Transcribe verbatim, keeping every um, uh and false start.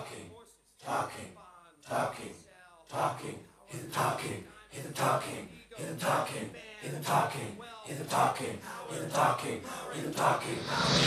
talking, talking, talking, talking, hear them talking, hear them talking, hear them talking, hear them talking, hear them talking, hear them talking, hear them talking.